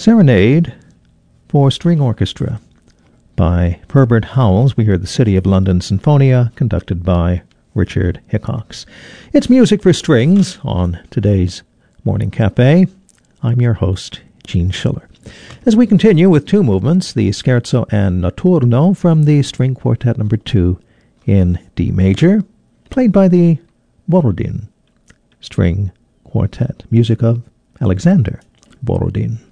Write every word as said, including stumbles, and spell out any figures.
Serenade for String Orchestra by Herbert Howells. We hear the City of London Sinfonia, conducted by Richard Hickox. It's music for strings on today's Morning Cafe. I'm your host, Gene Schiller. As we continue with two movements, the Scherzo and Notturno from the String Quartet number two in D major, played by the Borodin String Quartet, music of Alexander Borodin.